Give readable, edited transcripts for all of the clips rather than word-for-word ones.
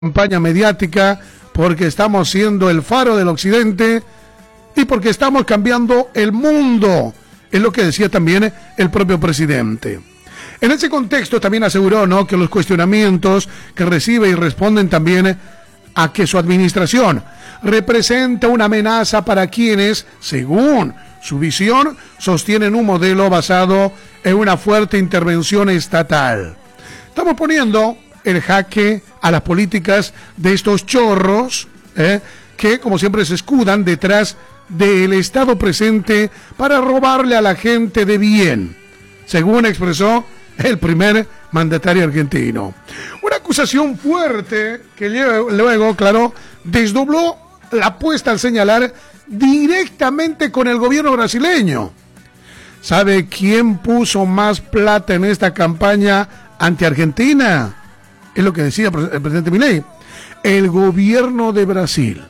campaña mediática, porque estamos siendo el faro del occidente y porque estamos cambiando el mundo, es lo que decía también el propio presidente. En ese contexto también aseguró, ¿no?, que los cuestionamientos que recibe y responden también a que su administración representa una amenaza para quienes, según su visión, sostienen un modelo basado en una fuerte intervención estatal. Estamos poniendo el jaque a las políticas de estos chorros, que como siempre se escudan detrás del Estado presente para robarle a la gente de bien, según expresó el primer mandatario argentino. Una acusación fuerte que luego, claro, desdobló la apuesta al señalar directamente con el gobierno brasileño. ¿Sabe quién puso más plata en esta campaña anti-Argentina? Es lo que decía el presidente Milei. El gobierno de Brasil.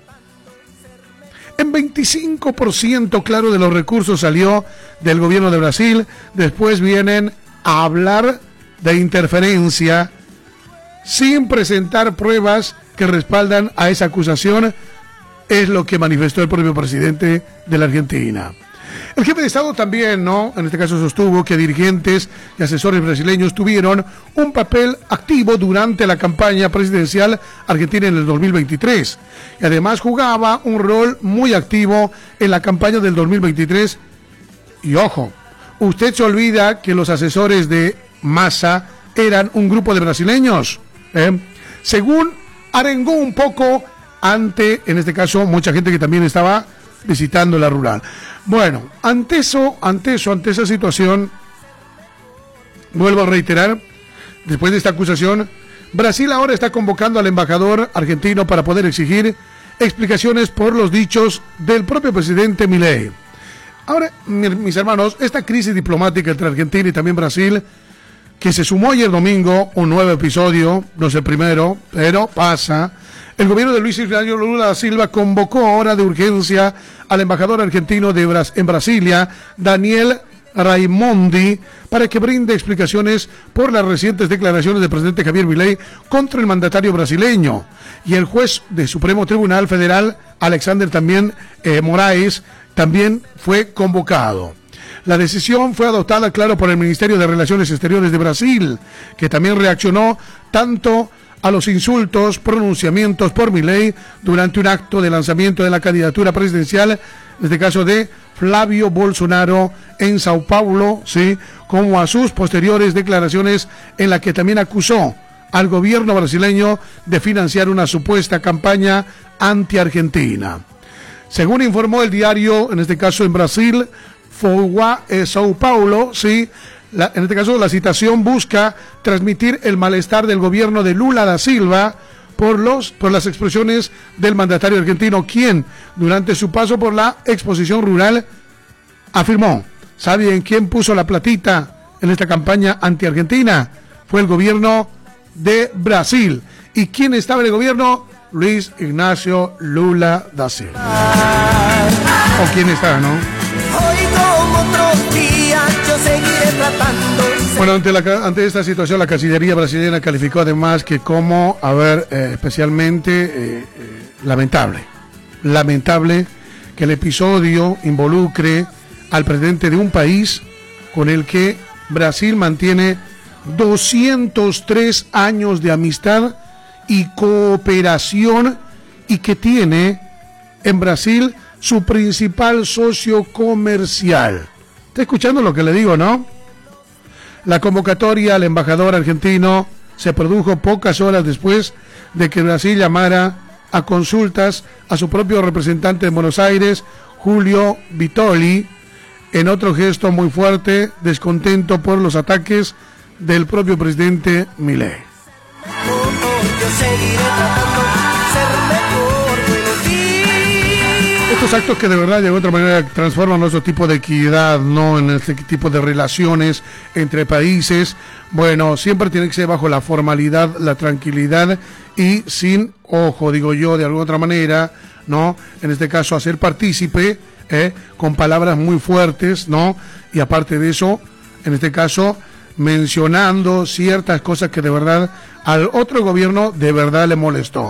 En 25%, claro, de los recursos salió del gobierno de Brasil. Después vienen a hablar de interferencia sin presentar pruebas que respaldan a esa acusación. Es lo que manifestó el propio presidente de la Argentina. El jefe de Estado también, ¿no?, en este caso sostuvo que dirigentes y asesores brasileños tuvieron un papel activo durante la campaña presidencial argentina en el 2023 y además jugaba un rol muy activo en la campaña del 2023. Y ojo, usted se olvida que los asesores de Massa eran un grupo de brasileños, según arengó un poco ante, en este caso, mucha gente que también estaba visitando la rural. Bueno, ante esa situación, vuelvo a reiterar, después de esta acusación, Brasil ahora está convocando al embajador argentino para poder exigir explicaciones por los dichos del propio presidente Milei. Ahora, mis hermanos, esta crisis diplomática entre Argentina y también Brasil, que se sumó ayer domingo, un nuevo episodio, no es el primero, pero pasa. El gobierno de Luis Ignacio Lula da Silva convocó ahora de urgencia al embajador argentino en Brasilia, Daniel Raimondi, para que brinde explicaciones por las recientes declaraciones del presidente Javier Milei contra el mandatario brasileño. Y el juez del Supremo Tribunal Federal, Alexander Moraes, también fue convocado. La decisión fue adoptada, claro, por el Ministerio de Relaciones Exteriores de Brasil, que también reaccionó tanto a los insultos, pronunciamientos por Milei durante un acto de lanzamiento de la candidatura presidencial, en este caso de Flavio Bolsonaro en Sao Paulo, ¿sí?, como a sus posteriores declaraciones en la que también acusó al gobierno brasileño de financiar una supuesta campaña anti-argentina. Según informó el diario, en este caso en Brasil, Folha Sao Paulo, ¿sí?, en este caso la citación busca transmitir el malestar del gobierno de Lula da Silva por las expresiones del mandatario argentino, quien durante su paso por la exposición rural afirmó: ¿saben quién puso la platita en esta campaña anti-argentina? Fue el gobierno de Brasil. ¿Y quién estaba en el gobierno? Luis Ignacio Lula da Silva. ¿O quién está, no? Bueno, ante esta situación, la Cancillería brasileña calificó además que como, especialmente lamentable que el episodio involucre al presidente de un país con el que Brasil mantiene 203 años de amistad y cooperación, y que tiene en Brasil su principal socio comercial. ¿Está escuchando lo que le digo, no? La convocatoria al embajador argentino se produjo pocas horas después de que Brasil llamara a consultas a su propio representante en Buenos Aires, Julio Vittori, en otro gesto muy fuerte, descontento por los ataques del propio presidente Milei. Estos actos que de verdad de otra manera transforman nuestro tipo de equidad, ¿no?, en este tipo de relaciones entre países, bueno, siempre tiene que ser bajo la formalidad, la tranquilidad y sin, ojo, digo yo, de alguna otra manera, ¿no?, en este caso hacer partícipe, con palabras muy fuertes, ¿no?, y aparte de eso, en este caso, mencionando ciertas cosas que de verdad al otro gobierno de verdad le molestó.